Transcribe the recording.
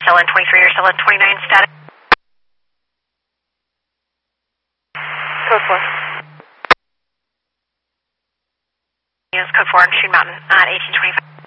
Still in 23 or still in 29 static? Code 4. Use code 4 on Sheen Mountain at 1825.